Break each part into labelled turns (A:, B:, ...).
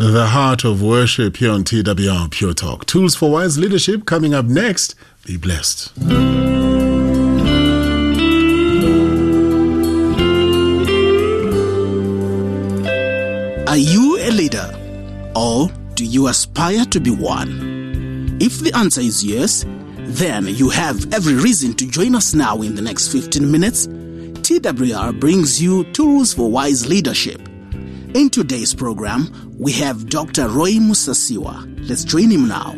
A: The Heart of Worship here on TWR Pure Talk. Tools for Wise Leadership coming up next. Be blessed.
B: Are you a leader, or do you aspire to be one? If the answer is yes, then you have every reason to join us now in the next 15 minutes. TWR brings you Tools for Wise Leadership. In today's program, we have Dr. Roy Musasiwa. Let's join him now.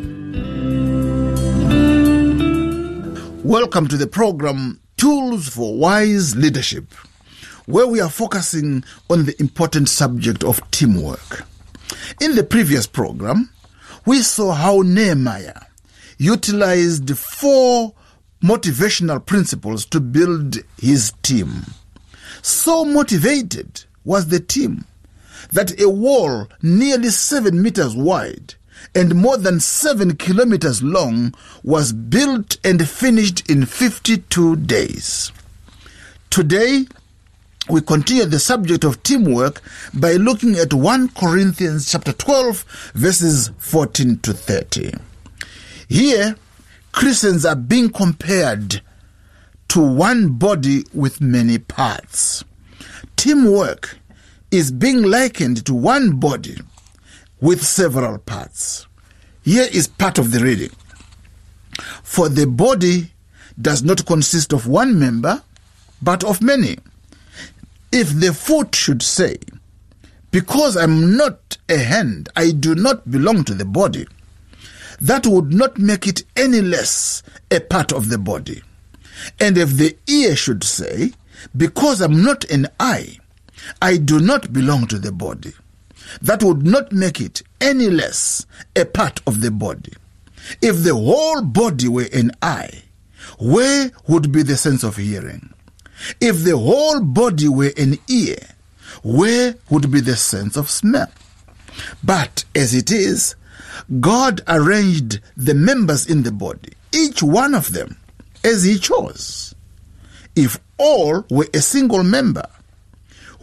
C: Welcome to the program Tools for Wise Leadership, where we are focusing on the important subject of teamwork. In the previous program, we saw how Nehemiah utilized 4 motivational principles to build his team. So motivated was the team that a wall nearly 7 meters wide and more than 7 kilometers long was built and finished in 52 days. Today, we continue the subject of teamwork by looking at 1 Corinthians chapter 12, verses 14 to 30. Here, Christians are being compared to one body with many parts. Teamwork is being likened to one body with several parts. Here is part of the reading. For the body does not consist of one member, but of many. If the foot should say, because I'm not a hand, I do not belong to the body, that would not make it any less a part of the body. And if the ear should say, because I'm not an eye, I do not belong to the body, that would not make it any less a part of the body. If the whole body were an eye, where would be the sense of hearing? If the whole body were an ear, where would be the sense of smell? But as it is, God arranged the members in the body, each one of them, as he chose. If all were a single member,